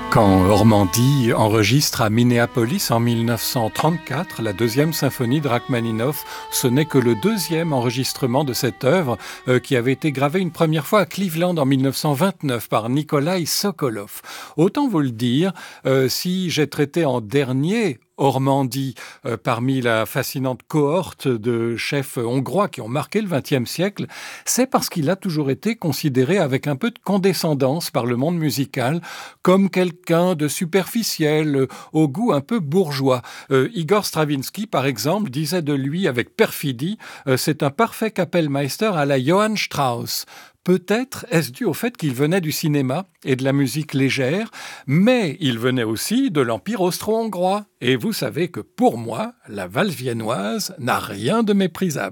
Quand Ormandy enregistre à Minneapolis en 1934 la deuxième symphonie de Rachmaninoff, ce n'est que le deuxième enregistrement de cette œuvre qui avait été gravée une première fois à Cleveland en 1929 par Nikolai Sokolov. Autant vous le dire, si j'ai traité en dernier Ormandy, parmi la fascinante cohorte de chefs hongrois qui ont marqué le XXe siècle, c'est parce qu'il a toujours été considéré avec un peu de condescendance par le monde musical, comme quelqu'un de superficiel, au goût un peu bourgeois. Igor Stravinsky, par exemple, disait de lui avec perfidie c'est un parfait Kapellmeister à la Johann Strauss. Peut-être est-ce dû au fait qu'il venait du cinéma et de la musique légère, mais il venait aussi de l'Empire austro-hongrois. Et vous savez que pour moi, la valse viennoise n'a rien de méprisable.